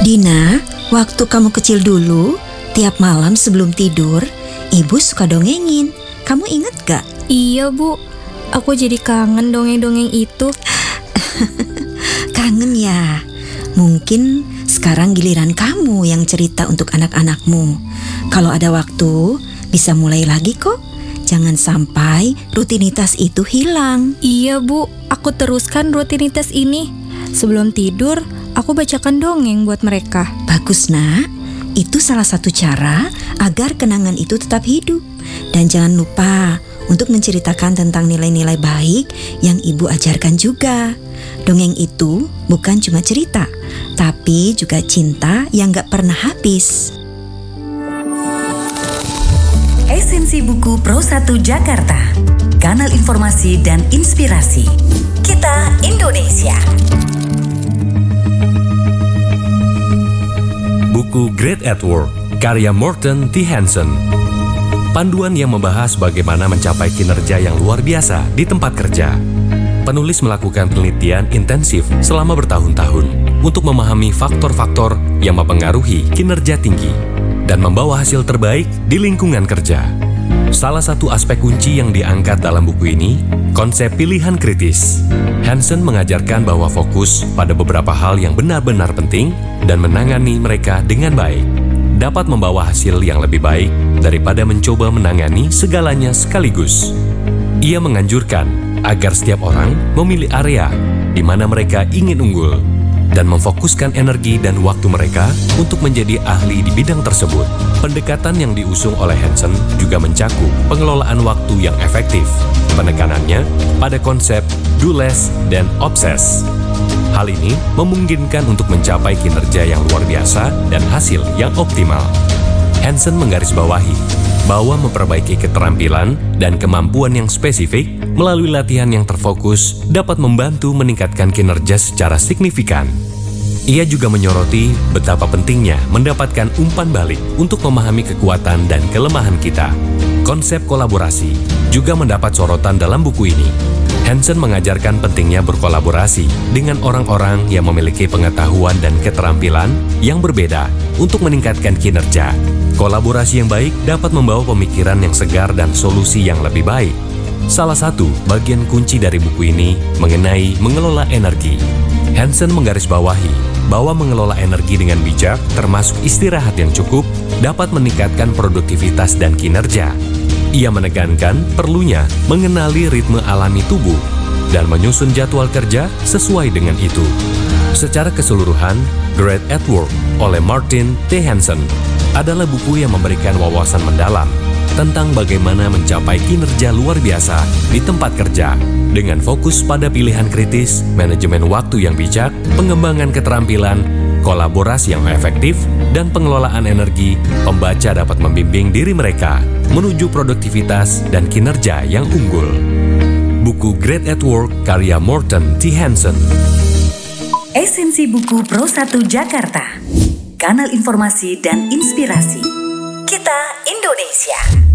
Dina, waktu kamu kecil dulu, tiap malam sebelum tidur, ibu suka dongengin. Kamu inget gak? Iya Bu, aku jadi kangen dongeng-dongeng itu. Kangen ya? Mungkin sekarang giliran kamu yang cerita untuk anak-anakmu. Kalau ada waktu, bisa mulai lagi kok. Jangan sampai rutinitas itu hilang. Iya Bu, aku teruskan rutinitas ini. Sebelum tidur, aku bacakan dongeng buat mereka. Bagus nak, itu salah satu cara agar kenangan itu tetap hidup. Dan jangan lupa untuk menceritakan tentang nilai-nilai baik yang ibu ajarkan juga. Dongeng itu bukan cuma cerita, tapi juga cinta yang gak pernah habis. Esensi Buku Pro 1 Jakarta, kanal informasi dan inspirasi. Kita Indonesia. Buku Great at Work, karya Morten T. Hansen. Panduan yang membahas bagaimana mencapai kinerja yang luar biasa di tempat kerja. Penulis melakukan penelitian intensif selama bertahun-tahun untuk memahami faktor-faktor yang mempengaruhi kinerja tinggi dan membawa hasil terbaik di lingkungan kerja. Salah satu aspek kunci yang diangkat dalam buku ini, konsep pilihan kritis. Hansen mengajarkan bahwa fokus pada beberapa hal yang benar-benar penting dan menangani mereka dengan baik dapat membawa hasil yang lebih baik daripada mencoba menangani segalanya sekaligus. Ia menganjurkan agar setiap orang memilih area di mana mereka ingin unggul dan memfokuskan energi dan waktu mereka untuk menjadi ahli di bidang tersebut. Pendekatan yang diusung oleh Hansen juga mencakup pengelolaan waktu yang efektif. Penekanannya pada konsep do less dan obsess. Hal ini memungkinkan untuk mencapai kinerja yang luar biasa dan hasil yang optimal. Hansen menggarisbawahi bahwa memperbaiki keterampilan dan kemampuan yang spesifik melalui latihan yang terfokus dapat membantu meningkatkan kinerja secara signifikan. Ia juga menyoroti betapa pentingnya mendapatkan umpan balik untuk memahami kekuatan dan kelemahan kita. Konsep kolaborasi juga mendapat sorotan dalam buku ini. Hansen mengajarkan pentingnya berkolaborasi dengan orang-orang yang memiliki pengetahuan dan keterampilan yang berbeda untuk meningkatkan kinerja. Kolaborasi yang baik dapat membawa pemikiran yang segar dan solusi yang lebih baik. Salah satu bagian kunci dari buku ini mengenai mengelola energi. Hansen menggarisbawahi bahwa mengelola energi dengan bijak, termasuk istirahat yang cukup, dapat meningkatkan produktivitas dan kinerja. Ia menekankan perlunya mengenali ritme alami tubuh dan menyusun jadwal kerja sesuai dengan itu. Secara keseluruhan, Great at Work oleh Morten T. Hansen adalah buku yang memberikan wawasan mendalam tentang bagaimana mencapai kinerja luar biasa di tempat kerja dengan fokus pada pilihan kritis, manajemen waktu yang bijak, pengembangan keterampilan, kolaborasi yang efektif, dan pengelolaan energi. Pembaca dapat membimbing diri mereka menuju produktivitas dan kinerja yang unggul. Buku Great at Work karya Morten T. Hansen. Esensi Buku Pro 1 Jakarta, kanal informasi dan inspirasi. Kita Indonesia.